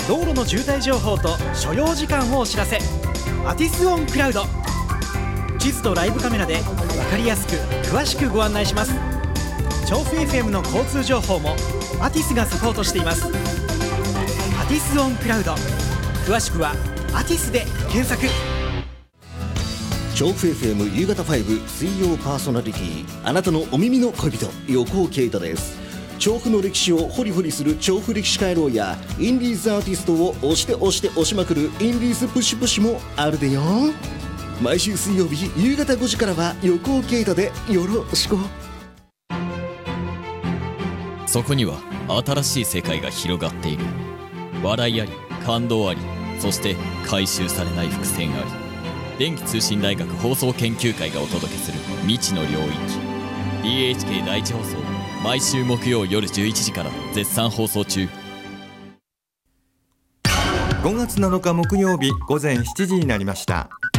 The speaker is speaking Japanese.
道路の渋滞情報と所要時間をお知らせ。アティスオンクラウド。地図とライブカメラで分かりやすく詳しくご案内します。調布 FM の交通情報もアティスがサポートしています。アティスオンクラウド、詳しくはアティスで検索。 調布 FM 夕方5水曜パーソナリティ、あなたのお耳の恋人、横尾啓太です。調布の歴史をホリホリする調布歴史回廊やインディーズアーティストを押して押して押しまくるインディーズプッシュプッシュもあるでよ。毎週水曜日夕方5時からは横尾啓太でよろしく。 そこには新しい世界が広がっている。笑いあり、感動あり、そして回収されない伏線あり。電気通信大学放送研究会がお届けする未知の領域。 DHK 第一放送、毎週木曜夜11時から絶賛放送中。 5月7日木曜日午前7時になりました。